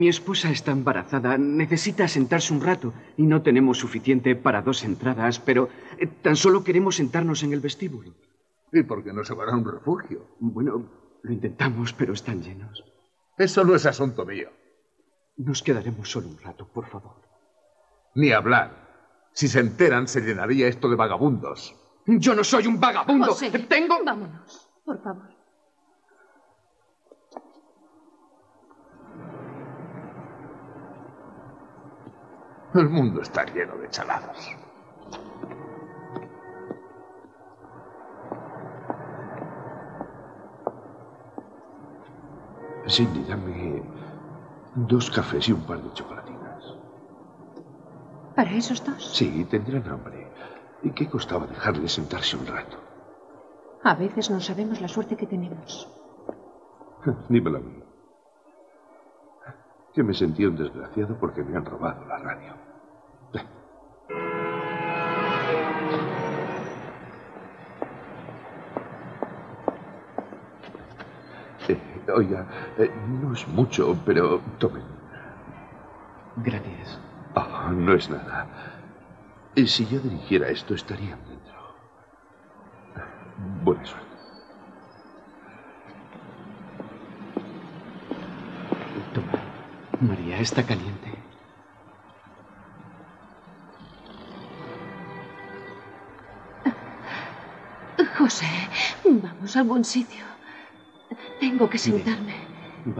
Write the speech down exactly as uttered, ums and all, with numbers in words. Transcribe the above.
Mi esposa está embarazada, necesita sentarse un rato y no tenemos suficiente para dos entradas, pero eh, tan solo queremos sentarnos en el vestíbulo. ¿Y por qué no se van a un refugio? Bueno, lo intentamos, pero están llenos. Eso no es asunto mío. Nos quedaremos solo un rato, por favor. Ni hablar. Si se enteran, se llenaría esto de vagabundos. Yo no soy un vagabundo. José, Tengo... vámonos, por favor. El mundo está lleno de chalados. Cindy, dame dos cafés y un par de chocolatinas. ¿Para esos dos? Sí, tendrán hambre. ¿Y qué costaba dejarles sentarse un rato? A veces no sabemos la suerte que tenemos. Dímelo a mí. Que me sentí un desgraciado porque me han robado la radio. Eh, oiga, eh, no es mucho, pero tomen. Gracias. Oh, no es nada. Y si yo dirigiera esto, estarían dentro. Buena suerte. Toma. María, está caliente. José, vamos a algún sitio. Tengo que sentarme.